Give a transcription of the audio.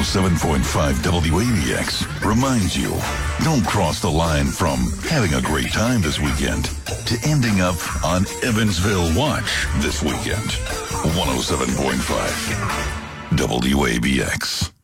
107.5 WABX reminds you, don't cross the line from having a great time this weekend to ending up on Evansville Watch this weekend. 107.5 WABX.